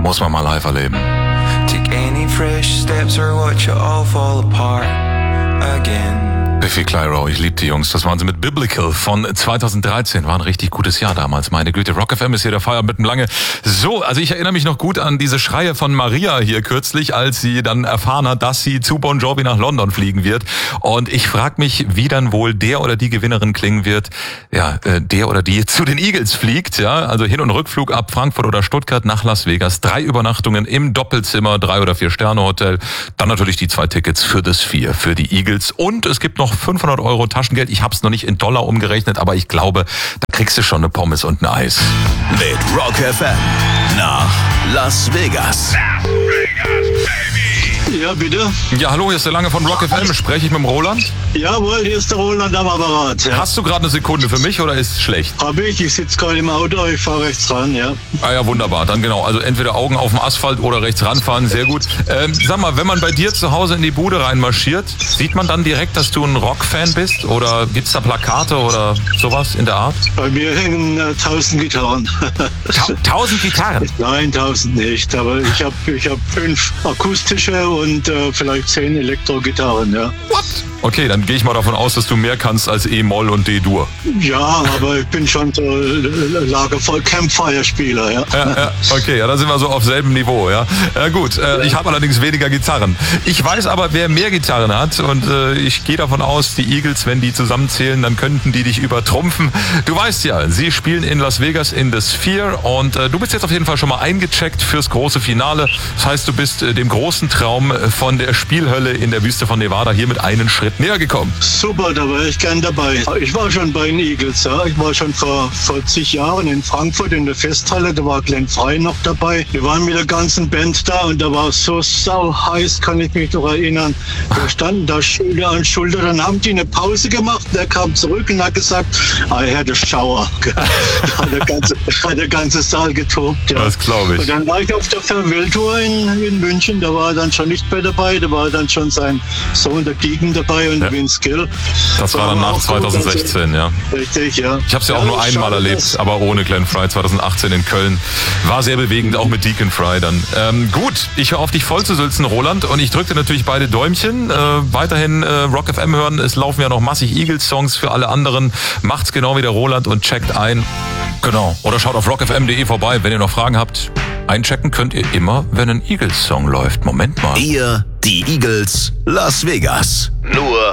Muss man mal live erleben. Take any fresh steps or watch it all fall apart again. Biffy Clyro, ich liebe die Jungs. Das waren sie mit Biblical von 2013. War ein richtig gutes Jahr damals, meine Güte. Rock FM ist hier der Feierabend mit dem Lange. So, also ich erinnere mich noch gut an diese Schreie von Maria hier kürzlich, als sie dann erfahren hat, dass sie zu Bon Jovi nach London fliegen wird. Und ich frage mich, wie dann wohl der oder die Gewinnerin klingen wird, der oder die zu den Eagles fliegt. Ja, also Hin- und Rückflug ab Frankfurt oder Stuttgart nach Las Vegas. 3 Übernachtungen im Doppelzimmer, 3- oder 4-Sterne-Hotel. Dann natürlich die 2 Tickets für das 4, für die Eagles. Und es gibt noch 500 € Taschengeld. Ich habe es noch nicht in Dollar umgerechnet, aber ich glaube, da kriegst du schon eine Pommes und ein Eis. Mit Rock FM nach Las Vegas. Ja, bitte? Ja, hallo, hier ist der Lange von Rock FM. Spreche ich mit dem Roland? Jawohl, hier ist der Roland am Apparat. Ja. Hast du gerade eine Sekunde für mich oder ist es schlecht? Ich sitze gerade im Auto, ich fahre rechts ran, ja. Ah ja, wunderbar. Dann genau, also entweder Augen auf dem Asphalt oder rechts ranfahren, sehr gut. Sag mal, wenn man bei dir zu Hause in die Bude reinmarschiert, sieht man dann direkt, dass du ein Rock-Fan bist? Oder gibt's da Plakate oder sowas in der Art? Bei mir hängen 1000 Gitarren. 1000 Gitarren? Nein, 1000 nicht, aber ich hab 5 akustische und vielleicht 10 Elektro-Gitarren, ja. What? Okay, dann gehe ich mal davon aus, dass du mehr kannst als E-Moll und D-Dur. Ja, aber ich bin schon so Lagerfeuer, Campfire-Spieler, ja. Ja, okay, ja, da sind wir so auf selben Niveau, ja. Gut, ich habe allerdings weniger Gitarren. Ich weiß aber, wer mehr Gitarren hat und ich gehe davon aus, die Eagles, wenn die zusammenzählen, dann könnten die dich übertrumpfen. Du weißt ja, sie spielen in Las Vegas in The Sphere und du bist jetzt auf jeden Fall schon mal eingecheckt fürs große Finale. Das heißt, du bist dem großen Traum von der Spielhölle in der Wüste von Nevada hier mit einem Schritt näher gekommen. Super, da wäre ich gern dabei. Ich war schon bei den Eagles, ja. Ich war schon vor zig Jahren in Frankfurt in der Festhalle, da war Glenn Frey noch dabei. Wir waren mit der ganzen Band da und da war es so sau heiß, kann ich mich noch erinnern. Wir standen da Schulter an Schulter, dann haben die eine Pause gemacht, der kam zurück und hat gesagt, I had a shower. hat der ganze Saal getobt. Ja. Das glaube ich. Und dann war ich auf der Farewell-Tour in München, da war er dann schon nicht mehr dabei, da war dann schon sein Sohn, der Deacon, dabei und Vince Gill. Das war dann nach 2016, ja. Richtig, ja. Ich habe es ja auch nur einmal erlebt, aber ohne Glenn Frey 2018 in Köln. War sehr bewegend, auch mit Deacon Frey dann. Gut, ich höre auf dich voll zu sülzen, Roland, und ich drücke dir natürlich beide Däumchen. Weiterhin Rock FM hören, es laufen ja noch massig Eagles-Songs für alle anderen. Macht's genau wie der Roland und checkt ein. Genau. Oder schaut auf rockfm.de vorbei, wenn ihr noch Fragen habt. Einchecken könnt ihr immer, wenn ein Eagles-Song läuft. Moment mal. Ihr, die Eagles, Las Vegas. Nur